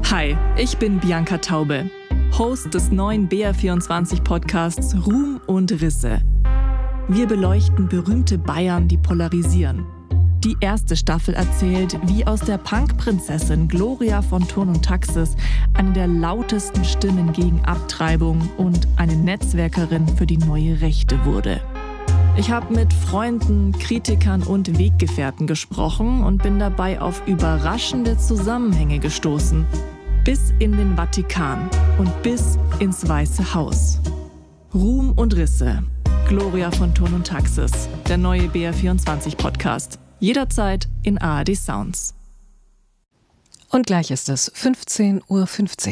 Hi, ich bin Bianca Taube, Host des neuen BR24-Podcasts Ruhm und Risse. Wir beleuchten berühmte Bayern, die polarisieren. Die erste Staffel erzählt, wie aus der Punk-Prinzessin Gloria von Thurn und Taxis eine der lautesten Stimmen gegen Abtreibung und eine Netzwerkerin für die neue Rechte wurde. Ich habe mit Freunden, Kritikern und Weggefährten gesprochen und bin dabei auf überraschende Zusammenhänge gestoßen. Bis in den Vatikan und bis ins Weiße Haus. Ruhm und Risse. Gloria von Thurn und Taxis. Der neue BR24-Podcast. Jederzeit in ARD Sounds. Und gleich ist es 15:15 Uhr.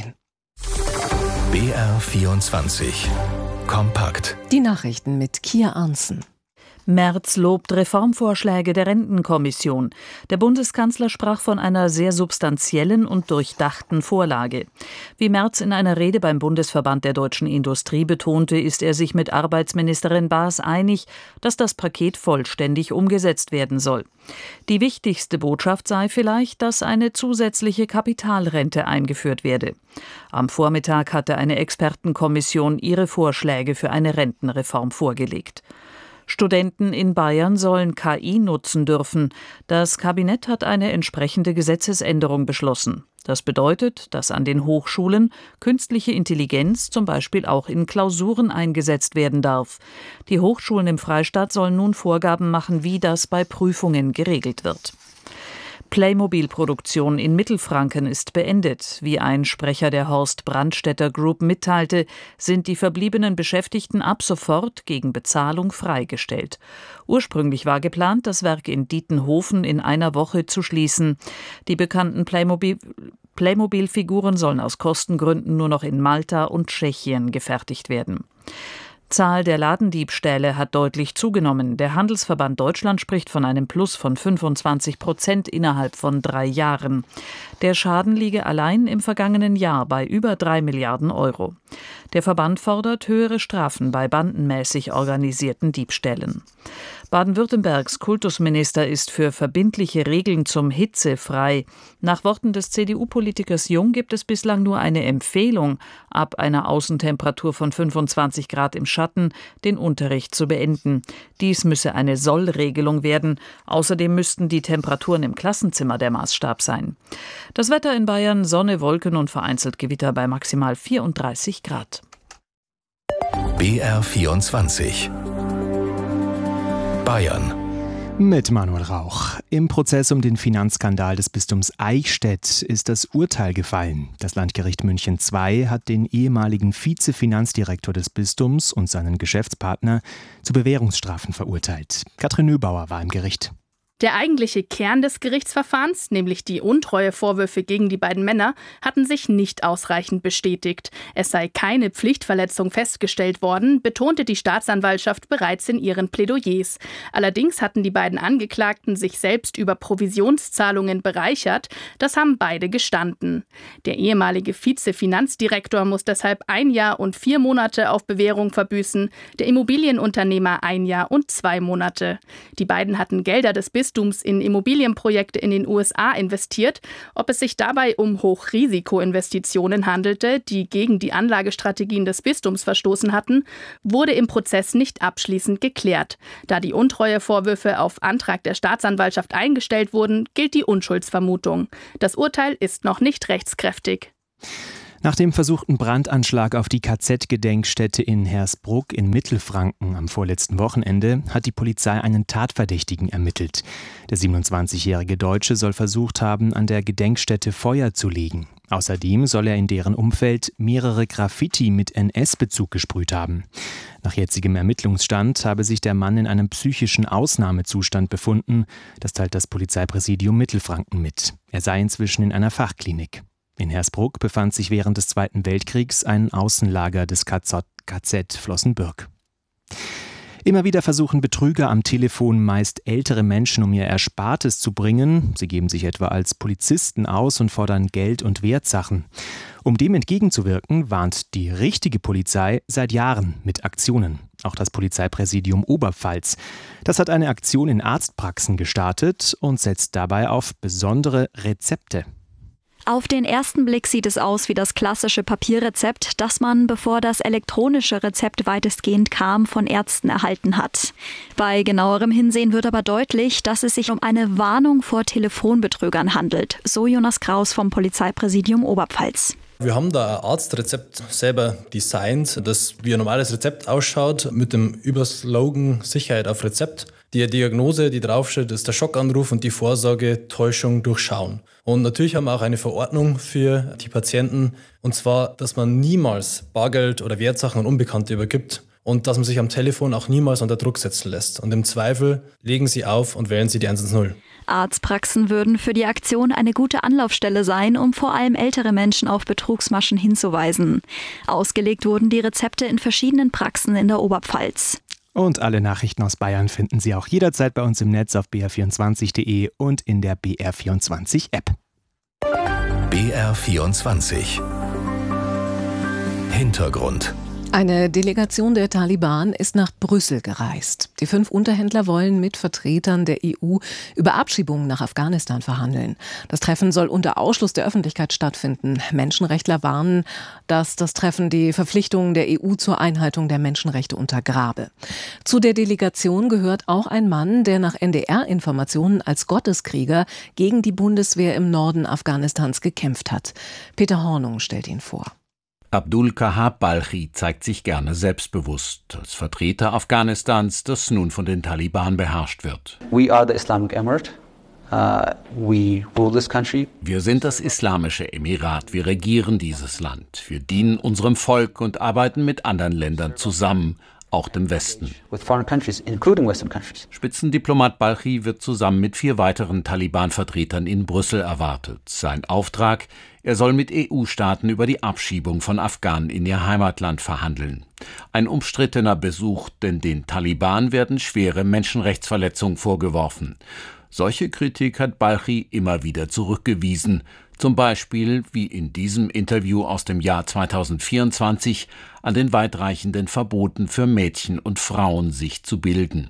BR24 Kompakt. Die Nachrichten mit Kia Arnsen. Merz lobt Reformvorschläge der Rentenkommission. Der Bundeskanzler sprach von einer sehr substanziellen und durchdachten Vorlage. Wie Merz in einer Rede beim Bundesverband der deutschen Industrie betonte, ist er sich mit Arbeitsministerin Baas einig, dass das Paket vollständig umgesetzt werden soll. Die wichtigste Botschaft sei vielleicht, dass eine zusätzliche Kapitalrente eingeführt werde. Am Vormittag hatte eine Expertenkommission ihre Vorschläge für eine Rentenreform vorgelegt. Studenten in Bayern sollen KI nutzen dürfen. Das Kabinett hat eine entsprechende Gesetzesänderung beschlossen. Das bedeutet, dass an den Hochschulen künstliche Intelligenz zum Beispiel auch in Klausuren eingesetzt werden darf. Die Hochschulen im Freistaat sollen nun Vorgaben machen, wie das bei Prüfungen geregelt wird. Playmobil-Produktion in Mittelfranken ist beendet. Wie ein Sprecher der Horst Brandstätter Group mitteilte, sind die verbliebenen Beschäftigten ab sofort gegen Bezahlung freigestellt. Ursprünglich war geplant, das Werk in Dietenhofen in einer Woche zu schließen. Die bekannten Playmobil-Figuren sollen aus Kostengründen nur noch in Malta und Tschechien gefertigt werden. Zahl der Ladendiebstähle hat deutlich zugenommen. Der Handelsverband Deutschland spricht von einem Plus von 25% innerhalb von 3 Jahren. Der Schaden liege allein im vergangenen Jahr bei über 3 Milliarden Euro. Der Verband fordert höhere Strafen bei bandenmäßig organisierten Diebstählen. Baden-Württembergs Kultusminister ist für verbindliche Regeln zum Hitzefrei. Nach Worten des CDU-Politikers Jung gibt es bislang nur eine Empfehlung, ab einer Außentemperatur von 25 Grad im Schatten den Unterricht zu beenden. Dies müsse eine Sollregelung werden. Außerdem müssten die Temperaturen im Klassenzimmer der Maßstab sein. Das Wetter in Bayern: Sonne, Wolken und vereinzelt Gewitter bei maximal 34 Grad. BR24 Bayern. Mit Manuel Rauch. Im Prozess um den Finanzskandal des Bistums Eichstätt ist das Urteil gefallen. Das Landgericht München II hat den ehemaligen Vizefinanzdirektor des Bistums und seinen Geschäftspartner zu Bewährungsstrafen verurteilt. Katrin Nöbauer war im Gericht. Der eigentliche Kern des Gerichtsverfahrens, nämlich die Untreuevorwürfe gegen die beiden Männer, hatten sich nicht ausreichend bestätigt. Es sei keine Pflichtverletzung festgestellt worden, betonte die Staatsanwaltschaft bereits in ihren Plädoyers. Allerdings hatten die beiden Angeklagten sich selbst über Provisionszahlungen bereichert. Das haben beide gestanden. Der ehemalige Vizefinanzdirektor muss deshalb 1 Jahr und 4 Monate auf Bewährung verbüßen, der Immobilienunternehmer 1 Jahr und 2 Monate. Die beiden hatten Gelder des Bistums in Immobilienprojekte in den USA investiert. Ob es sich dabei um Hochrisikoinvestitionen handelte, die gegen die Anlagestrategien des Bistums verstoßen hatten, wurde im Prozess nicht abschließend geklärt. Da die Untreuevorwürfe auf Antrag der Staatsanwaltschaft eingestellt wurden, gilt die Unschuldsvermutung. Das Urteil ist noch nicht rechtskräftig. Nach dem versuchten Brandanschlag auf die KZ-Gedenkstätte in Hersbruck in Mittelfranken am vorletzten Wochenende hat die Polizei einen Tatverdächtigen ermittelt. Der 27-jährige Deutsche soll versucht haben, an der Gedenkstätte Feuer zu legen. Außerdem soll er in deren Umfeld mehrere Graffiti mit NS-Bezug gesprüht haben. Nach jetzigem Ermittlungsstand habe sich der Mann in einem psychischen Ausnahmezustand befunden. Das teilt das Polizeipräsidium Mittelfranken mit. Er sei inzwischen in einer Fachklinik. In Hersbruck befand sich während des Zweiten Weltkriegs ein Außenlager des KZ Flossenbürg. Immer wieder versuchen Betrüger am Telefon meist ältere Menschen um ihr Erspartes zu bringen. Sie geben sich etwa als Polizisten aus und fordern Geld und Wertsachen. Um dem entgegenzuwirken, warnt die richtige Polizei seit Jahren mit Aktionen. Auch das Polizeipräsidium Oberpfalz. Das hat eine Aktion in Arztpraxen gestartet und setzt dabei auf besondere Rezepte. Auf den ersten Blick sieht es aus wie das klassische Papierrezept, das man, bevor das elektronische Rezept weitestgehend kam, von Ärzten erhalten hat. Bei genauerem Hinsehen wird aber deutlich, dass es sich um eine Warnung vor Telefonbetrügern handelt, so Jonas Kraus vom Polizeipräsidium Oberpfalz. Wir haben da ein Arztrezept selber designt, das wie ein normales Rezept ausschaut, mit dem Überslogan Sicherheit auf Rezept. Die Diagnose, die draufsteht, ist der Schockanruf und die Vorsorge Täuschung durchschauen. Und natürlich haben wir auch eine Verordnung für die Patienten, und zwar, dass man niemals Bargeld oder Wertsachen an Unbekannte übergibt und dass man sich am Telefon auch niemals unter Druck setzen lässt. Und im Zweifel legen Sie auf und wählen Sie die 110. Arztpraxen würden für die Aktion eine gute Anlaufstelle sein, um vor allem ältere Menschen auf Betrugsmaschen hinzuweisen. Ausgelegt wurden die Rezepte in verschiedenen Praxen in der Oberpfalz. Und alle Nachrichten aus Bayern finden Sie auch jederzeit bei uns im Netz auf br24.de und in der BR24-App. BR24 Hintergrund. Eine Delegation der Taliban ist nach Brüssel gereist. Die 5 Unterhändler wollen mit Vertretern der EU über Abschiebungen nach Afghanistan verhandeln. Das Treffen soll unter Ausschluss der Öffentlichkeit stattfinden. Menschenrechtler warnen, dass das Treffen die Verpflichtungen der EU zur Einhaltung der Menschenrechte untergrabe. Zu der Delegation gehört auch ein Mann, der nach NDR-Informationen als Gotteskrieger gegen die Bundeswehr im Norden Afghanistans gekämpft hat. Peter Hornung stellt ihn vor. Abdul Kahab Balchi zeigt sich gerne selbstbewusst als Vertreter Afghanistans, das nun von den Taliban beherrscht wird. We are the Islamic Emirate. We rule this country. Wir sind das Islamische Emirat, wir regieren dieses Land. Wir dienen unserem Volk und arbeiten mit anderen Ländern zusammen, auch dem Westen. With foreign countries, including Western countries. Spitzendiplomat Balchi wird zusammen mit 4 weiteren Taliban-Vertretern in Brüssel erwartet. Sein Auftrag: Er soll mit EU-Staaten über die Abschiebung von Afghanen in ihr Heimatland verhandeln. Ein umstrittener Besuch, denn den Taliban werden schwere Menschenrechtsverletzungen vorgeworfen. Solche Kritik hat Balchi immer wieder zurückgewiesen. Zum Beispiel, wie in diesem Interview aus dem Jahr 2024, an den weitreichenden Verboten für Mädchen und Frauen, sich zu bilden.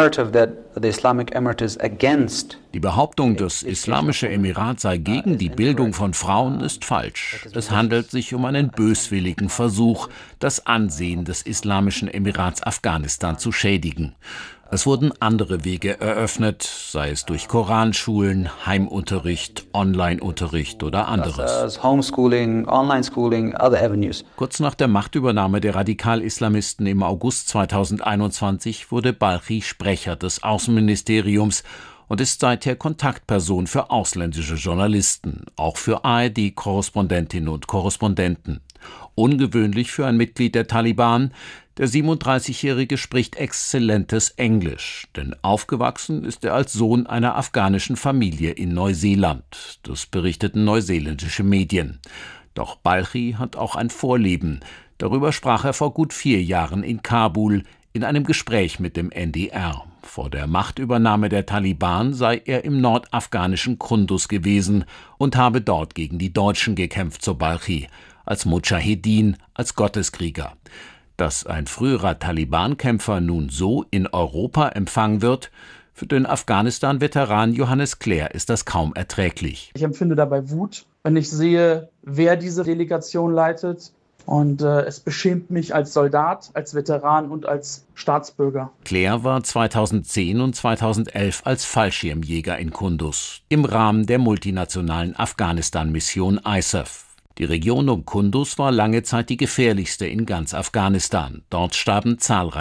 Die Behauptung, das Islamische Emirat sei gegen die Bildung von Frauen, ist falsch. Es handelt sich um einen böswilligen Versuch, das Ansehen des Islamischen Emirats Afghanistan zu schädigen. Es wurden andere Wege eröffnet, sei es durch Koranschulen, Heimunterricht, Onlineunterricht oder anderes. Homeschooling, Online-Schooling, other avenues. Kurz nach der Machtübernahme der Radikal-Islamisten im August 2021 wurde Balchi Sprecher des Außenministeriums und ist seither Kontaktperson für ausländische Journalisten, auch für ARD-Korrespondentinnen und Korrespondenten. Ungewöhnlich für ein Mitglied der Taliban. Der 37-Jährige spricht exzellentes Englisch, denn aufgewachsen ist er als Sohn einer afghanischen Familie in Neuseeland. Das berichteten neuseeländische Medien. Doch Balchi hat auch ein Vorleben. Darüber sprach er vor gut 4 Jahren in Kabul in einem Gespräch mit dem NDR. Vor der Machtübernahme der Taliban sei er im nordafghanischen Kunduz gewesen und habe dort gegen die Deutschen gekämpft, so Balchi, als Mudschahedin, als Gotteskrieger. Dass ein früherer Taliban-Kämpfer nun so in Europa empfangen wird, für den Afghanistan-Veteran Johannes Klär ist das kaum erträglich. Ich empfinde dabei Wut, wenn ich sehe, wer diese Delegation leitet. Und es beschämt mich als Soldat, als Veteran und als Staatsbürger. Klär war 2010 und 2011 als Fallschirmjäger in Kunduz im Rahmen der multinationalen Afghanistan-Mission ISAF. Die Region um Kunduz war lange Zeit die gefährlichste in ganz Afghanistan. Dort starben zahlreiche